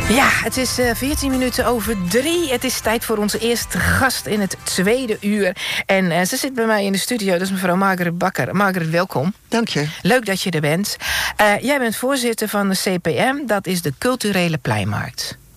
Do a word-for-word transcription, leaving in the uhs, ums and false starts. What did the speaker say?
Ja, het is uh, veertien minuten over drie. Het is tijd voor onze eerste gast in het tweede uur. En uh, ze zit bij mij in de studio, dat is mevrouw Margaret Bakker. Margaret, welkom. Dank je. Leuk dat je er bent. Uh, jij bent voorzitter van de C P M, dat is de Culturele Pleinmarkt.